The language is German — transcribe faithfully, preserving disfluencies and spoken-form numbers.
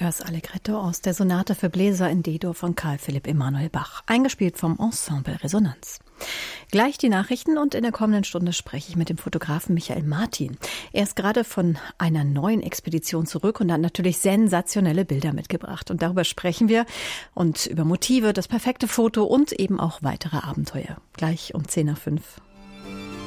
Das Allegretto aus der Sonate für Bläser in D-Dur von Karl Philipp Emanuel Bach, eingespielt vom Ensemble Resonanz. Gleich die Nachrichten und in der kommenden Stunde spreche ich mit dem Fotografen Michael Martin. Er ist gerade von einer neuen Expedition zurück und hat natürlich sensationelle Bilder mitgebracht. Und darüber sprechen wir und über Motive, das perfekte Foto und eben auch weitere Abenteuer. Gleich um zehn nach fünf.